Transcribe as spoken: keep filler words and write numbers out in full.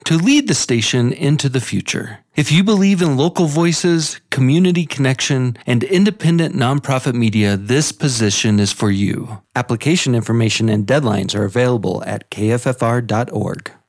to lead the station into the future. If you believe in local voices, community connection, and independent nonprofit media, this position is for you. Application information and deadlines are available at k f f r dot org.